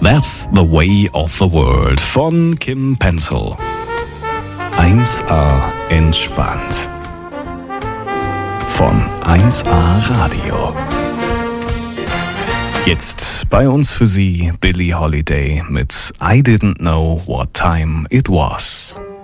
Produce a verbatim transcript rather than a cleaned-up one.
That's the Way of the World von Kim Pencil. eins a entspannt. Von eins a Radio. Jetzt bei uns für Sie Billie Holiday mit I Didn't Know What Time It Was.